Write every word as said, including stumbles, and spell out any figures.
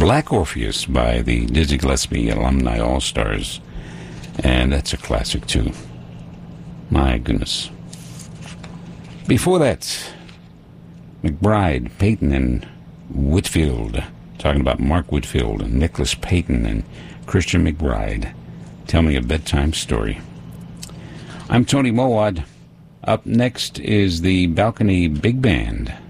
Black Orpheus by the Dizzy Gillespie Alumni All-Stars. And that's a classic, too. My goodness. Before that, McBride, Payton, and Whitfield. Talking about Mark Whitfield and Nicholas Payton and Christian McBride. Tell Me a Bedtime Story. I'm Tony Mowat. Up next is the Balcony Big Band.